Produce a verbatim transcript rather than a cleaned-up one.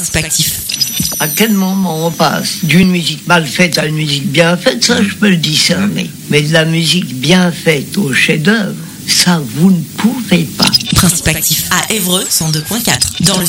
Principe actif. À quel moment on passe d'une musique mal faite à une musique bien faite, ça je peux le discerner. Mais de la musique bien faite au chef-d'œuvre, ça vous ne pouvez pas. Principe actif à Évreux cent deux point quatre. Dans le